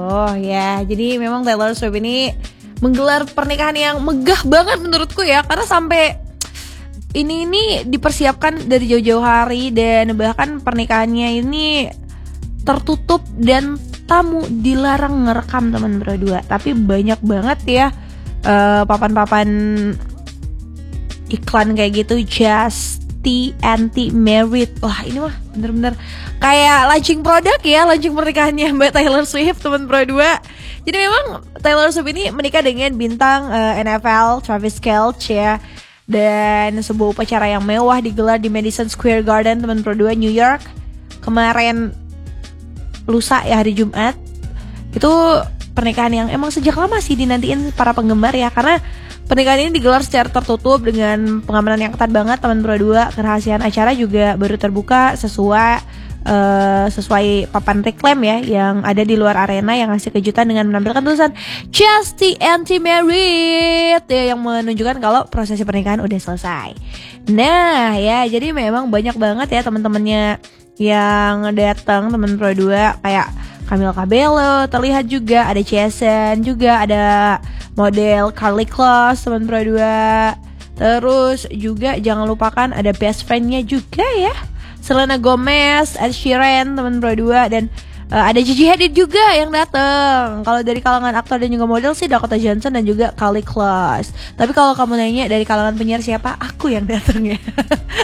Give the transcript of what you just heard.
Oh ya, jadi memang Taylor Swift ini menggelar pernikahan yang megah banget menurutku ya, karena sampai ini dipersiapkan dari jauh-jauh hari, dan bahkan pernikahannya ini tertutup dan tamu dilarang ngerekam teman berdua. Tapi banyak banget ya papan-papan iklan kayak gitu, just anti-married. Wah ini mah bener-bener kayak launching produk ya, launching pernikahannya Mbak Taylor Swift teman berdua. Jadi memang Taylor Swift ini menikah dengan bintang NFL Travis Kelce ya, dan sebuah upacara yang mewah digelar di Madison Square Garden teman berdua, New York kemarin lusa ya, hari Jumat. Itu pernikahan yang emang sejak lama sih dinantiin para penggemar ya, karena pernikahan ini digelar secara tertutup dengan pengamanan yang ketat banget teman berdua. Kerahasiaan acara juga baru terbuka sesuai papan reklam ya yang ada di luar arena, yang ngasih kejutan dengan menampilkan tulisan Just Anti-Married ya, yang menunjukkan kalau prosesi pernikahan udah selesai. Nah ya, jadi memang banyak banget ya teman-temannya yang datang teman berdua, kayak Camila Cabello terlihat juga, ada Jason juga, ada model Karlie Kloss teman berdua. Terus juga jangan lupakan ada best friendnya juga ya, Selena Gomez, Ed Sheeran teman berdua, dan ada Gigi Hadid juga yang datang. Kalau dari kalangan aktor dan juga model sih Dakota Johnson dan juga Karlie Kloss. Tapi kalau kamu nanya dari kalangan penyiar siapa, aku yang datang ya.